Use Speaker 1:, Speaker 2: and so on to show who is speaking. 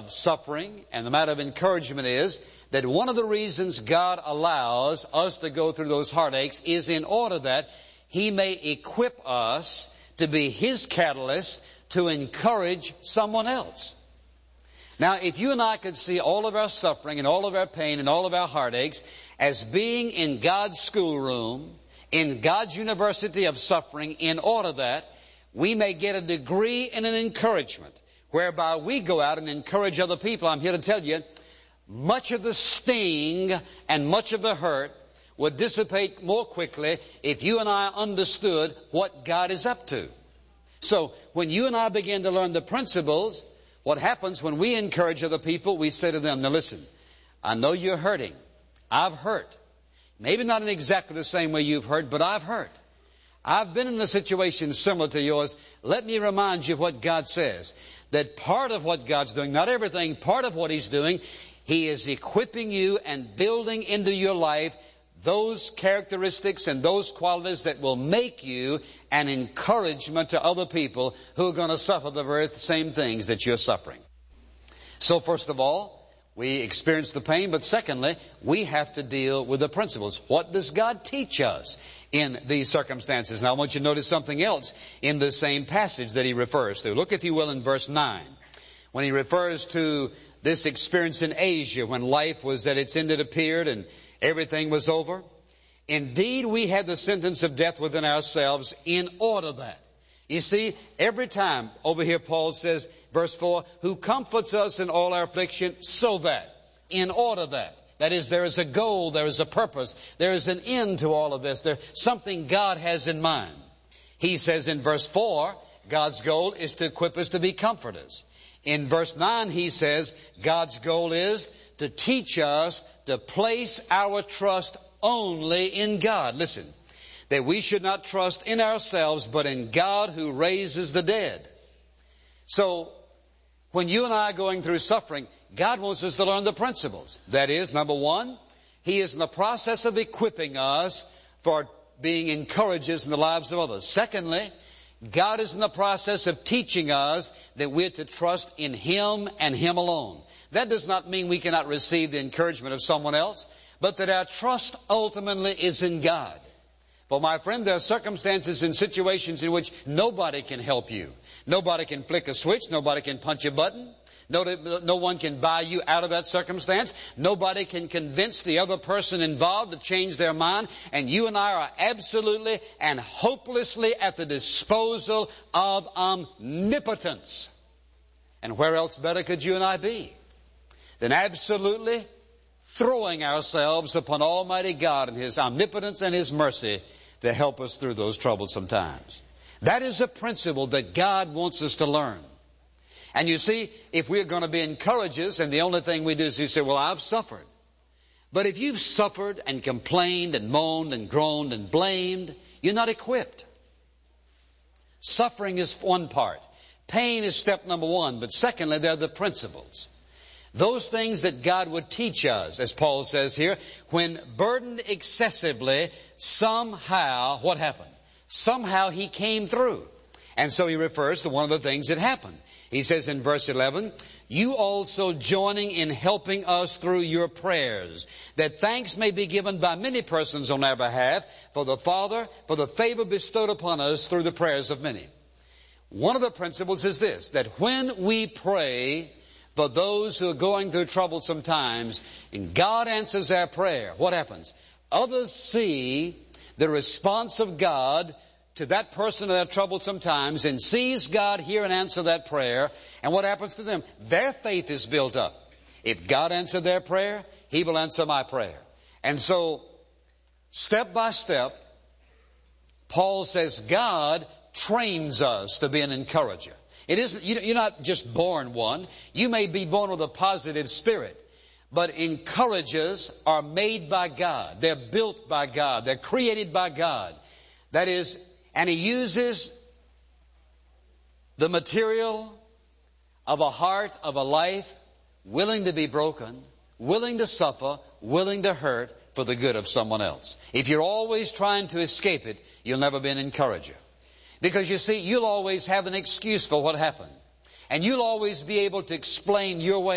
Speaker 1: of suffering and the matter of encouragement is that one of the reasons God allows us to go through those heartaches is in order that He may equip us to be His catalyst to encourage someone else. Now, if you and I could see all of our suffering and all of our pain and all of our heartaches as being in God's schoolroom, in God's university of suffering, in order that we may get a degree and an encouragement, whereby we go out and encourage other people, I'm here to tell you, much of the sting and much of the hurt would dissipate more quickly if you and I understood what God is up to. So, when you and I begin to learn the principles, what happens when we encourage other people, we say to them, now listen, I know you're hurting. I've hurt. Maybe not in exactly the same way you've hurt, but I've hurt. I've been in a situation similar to yours. Let me remind you of what God says. That part of what God's doing, not everything, part of what He's doing, He is equipping you and building into your life those characteristics and those qualities that will make you an encouragement to other people who are going to suffer the very same things that you're suffering. So first of all, we experience the pain, but secondly, we have to deal with the principles. What does God teach us in these circumstances? Now I want you to notice something else in the same passage that He refers to. Look, if you will, in verse 9. When He refers to this experience in Asia, when life was at its end, it appeared, and everything was over. Indeed, we had the sentence of death within ourselves in order that. You see, every time, over here Paul says, verse 4, who comforts us in all our affliction, so that, in order that. That is, there is a goal, there is a purpose, there is an end to all of this. There's something God has in mind. He says in verse 4, God's goal is to equip us to be comforters. In verse 9, he says, God's goal is to teach us to place our trust only in God. Listen, that we should not trust in ourselves, but in God who raises the dead. So, when you and I are going through suffering, God wants us to learn the principles. That is, number one, He is in the process of equipping us for being encouragers in the lives of others. Secondly, God is in the process of teaching us that we're to trust in Him and Him alone. That does not mean we cannot receive the encouragement of someone else, but that our trust ultimately is in God. For my friend, there are circumstances and situations in which nobody can help you. Nobody can flick a switch. Nobody can punch a button. No one can buy you out of that circumstance. Nobody can convince the other person involved to change their mind. And you and I are absolutely and hopelessly at the disposal of omnipotence. And where else better could you and I be than absolutely throwing ourselves upon Almighty God and His omnipotence and His mercy to help us through those troublesome times. That is a principle that God wants us to learn. And you see, if we're going to be encouragers, and the only thing we do is we say, well, I've suffered. But if you've suffered and complained and moaned and groaned and blamed, you're not equipped. Suffering is one part. Pain is step number one. But secondly, there are the principles. Those things that God would teach us, as Paul says here, when burdened excessively, somehow, what happened? Somehow He came through. And so he refers to one of the things that happened. He says in verse 11, you also joining in helping us through your prayers, that thanks may be given by many persons on our behalf for the Father, for the favor bestowed upon us through the prayers of many. One of the principles is this, that when we pray for those who are going through troublesome times, and God answers our prayer, what happens? Others see the response of God to that person in their troublesome times and sees God hear and answer that prayer. And what happens to them? Their faith is built up. If God answered their prayer, He will answer my prayer. And so, step by step, Paul says God trains us to be an encourager. It isn't, you're not just born one. You may be born with a positive spirit. But encouragers are made by God. They're built by God. They're created by God. That is, and He uses the material of a heart, of a life, willing to be broken, willing to suffer, willing to hurt for the good of someone else. If you're always trying to escape it, you'll never be an encourager. Because you see, you'll always have an excuse for what happened. And you'll always be able to explain your way